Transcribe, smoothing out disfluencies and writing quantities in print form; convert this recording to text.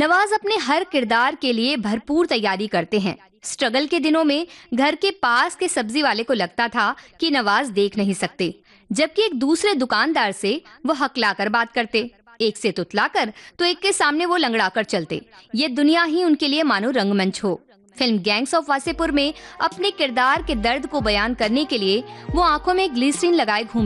नवाज अपने हर किरदार के लिए भरपूर तैयारी करते हैं। स्ट्रगल के दिनों में घर के पास के सब्जी वाले को लगता था कि नवाज देख नहीं सकते, जबकि एक दूसरे दुकानदार से वो हकलाकर बात करते, एक से तुतलाकर तो एक के सामने वो लंगड़ाकर चलते। ये दुनिया ही उनके लिए मानो रंगमंच हो। फिल्म गैंग्स ऑफ वासेपुर में अपने किरदार के दर्द को बयान करने के लिए वो आंखों में ग्लिसरीन लगाए घूमते